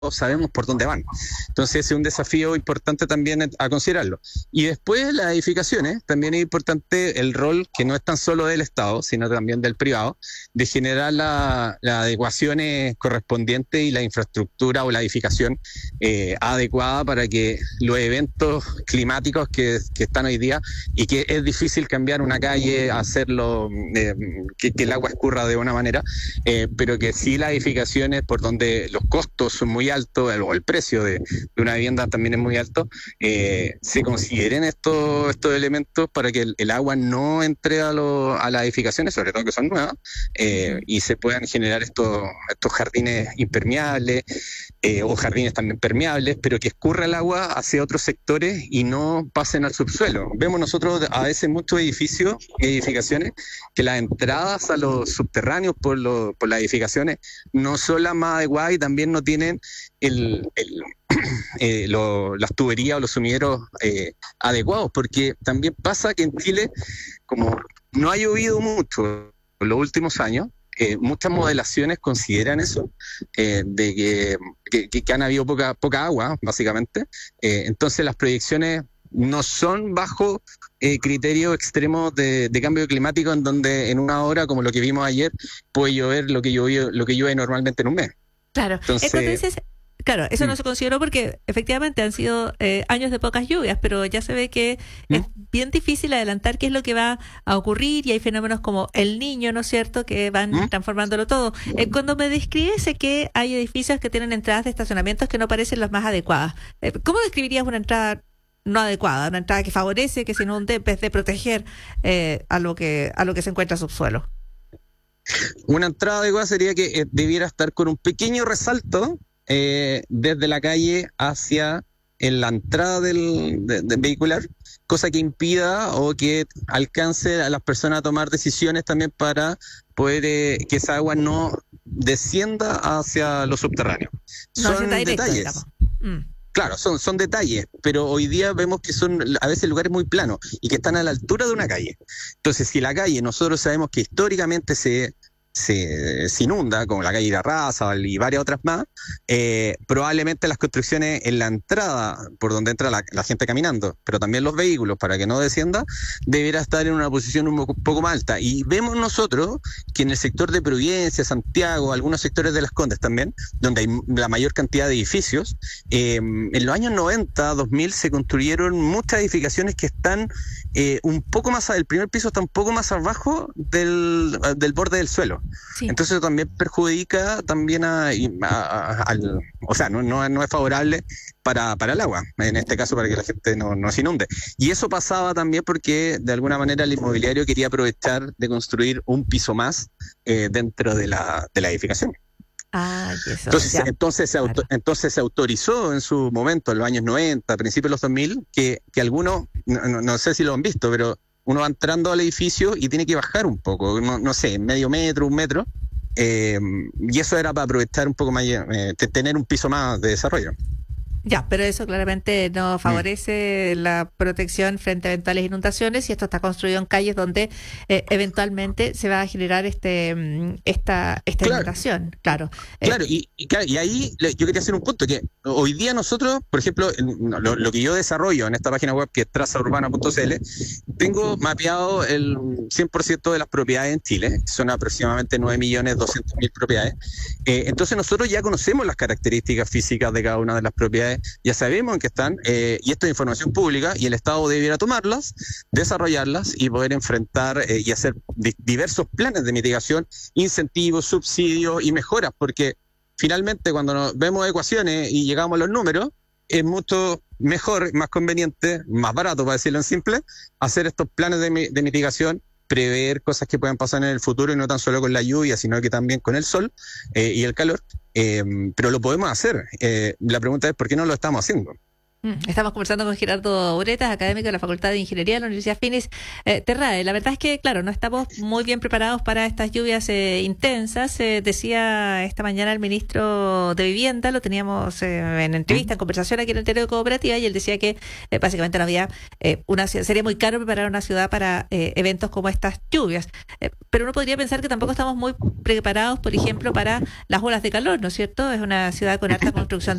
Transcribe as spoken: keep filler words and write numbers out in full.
sabemos por dónde van. Entonces es un desafío importante también a considerarlo. Y después las edificaciones, también es importante el rol que no es tan solo del Estado, sino también del privado, de generar las la adecuaciones correspondientes y la infraestructura o la edificación eh, adecuada para que los eventos climáticos que, que están hoy día, y que es difícil cambiar una calle, hacerlo, eh, que, que el agua escurra de una manera, eh, pero que sí las edificaciones por donde los costos son muy alto, el, o el precio de, de una vivienda también es muy alto, eh, se consideren estos, estos elementos para que el, el agua no entre a, lo, a las edificaciones, sobre todo que son nuevas, eh, y se puedan generar estos, estos jardines impermeables, eh, o jardines también permeables, pero que escurra el agua hacia otros sectores y no pasen al subsuelo. Vemos nosotros a veces muchos edificios, edificaciones, que las entradas a los subterráneos por, lo, por las edificaciones no son las más adecuadas y también no tienen el, el, eh, lo, las tuberías o los sumideros eh, adecuados, porque también pasa que en Chile, como no ha llovido mucho en los últimos años, eh, muchas modelaciones consideran eso, eh, de que, que, que han habido poca, poca agua, básicamente. Eh, entonces las proyecciones no son bajo eh, criterios extremos de, de cambio climático, en donde en una hora, como lo que vimos ayer, puede llover lo que llueve, lo que llueve normalmente en un mes. Claro. Entonces, Entonces, claro, eso mm. no se consideró porque efectivamente han sido eh, años de pocas lluvias, pero ya se ve que ¿Mm? es bien difícil adelantar qué es lo que va a ocurrir, y hay fenómenos como el Niño, ¿no es cierto?, que van ¿Mm? transformándolo todo. Eh, cuando me describes, sé que hay edificios que tienen entradas de estacionamientos que no parecen las más adecuadas. Eh, ¿Cómo describirías una entrada no adecuada, una entrada que favorece que se inunde en vez de proteger eh, a lo que a lo que se encuentra subsuelo? Una entrada adecuada sería que eh, debiera estar con un pequeño resalto eh, desde la calle hacia en la entrada del, de, de vehicular, cosa que impida o que alcance a las personas a tomar decisiones también para poder eh, que esa agua no descienda hacia los subterráneos. No, Son hacienda directa, detalles. digamos. Mm. Claro, son, son detalles, pero hoy día vemos que son a veces lugares muy planos y que están a la altura de una calle. Entonces, si la calle, nosotros sabemos que históricamente se, se, se inunda, como la calle de Arrasa y varias otras más, eh, probablemente las construcciones en la entrada, por donde entra la, la gente caminando, pero también los vehículos, para que no descienda, deberá estar en una posición un poco más alta. Y vemos nosotros que en el sector de Providencia, Santiago, algunos sectores de Las Condes también, donde hay la mayor cantidad de edificios, eh, en los años noventa, dos mil se construyeron muchas edificaciones que están eh, un poco más, el primer piso está un poco más abajo del, del borde del suelo. Sí. Entonces eso también perjudica también a, a, a, al, o sea, no, no, no es favorable para, para el agua, en este caso para que la gente no, no se inunde. Y eso pasaba también porque de alguna manera el inmobiliario quería aprovechar de construir un piso más eh, dentro de la, de la edificación. Ah, y eso, Entonces, ya, entonces, se auto, claro. entonces se autorizó en su momento, en los años noventa, principios de los dos mil, que, que algunos, no, no, no sé si lo han visto, pero uno va entrando al edificio y tiene que bajar un poco, no, no sé, medio metro, un metro, eh, y eso era para aprovechar un poco más, eh, tener un piso más de desarrollo. Ya, pero eso claramente no favorece mm. la protección frente a eventuales inundaciones, y esto está construido en calles donde eh, eventualmente se va a generar este esta esta claro. inundación, claro. Claro, eh, y, y, y ahí yo quería hacer un punto, que hoy día nosotros, por ejemplo, lo, lo que yo desarrollo en esta página web, que es traza urbana punto c l, tengo mapeado el cien por ciento de las propiedades en Chile, son aproximadamente nueve millones doscientas mil propiedades. Eh, entonces nosotros ya conocemos las características físicas de cada una de las propiedades, ya sabemos en qué están, eh, y esto es información pública, y el Estado debiera tomarlas, desarrollarlas y poder enfrentar eh, y hacer di- diversos planes de mitigación, incentivos, subsidios y mejoras, porque finalmente cuando nos vemos ecuaciones y llegamos a los números, es mucho mejor, más conveniente, más barato, para decirlo en simple, hacer estos planes de, de mitigación, prever cosas que puedan pasar en el futuro, y no tan solo con la lluvia, sino que también con el sol eh, y el calor. Eh, pero lo podemos hacer. Eh, la pregunta es, ¿por qué no lo estamos haciendo? Mm, Estamos conversando con Gerardo Uretas, académico de la Facultad de Ingeniería de la Universidad Finis eh, Terrae. La verdad es que, claro, no estamos muy bien preparados para estas lluvias eh, intensas. Eh, decía esta mañana el ministro de Vivienda, lo teníamos eh, en entrevista, en conversación aquí en el Diario de Cooperativa, y él decía que eh, básicamente no había eh, una ciudad- sería muy caro preparar una ciudad para eh, eventos como estas lluvias. Eh, pero uno podría pensar que tampoco estamos muy preparados, por ejemplo, para las olas de calor, ¿no es cierto? Es una ciudad con alta construcción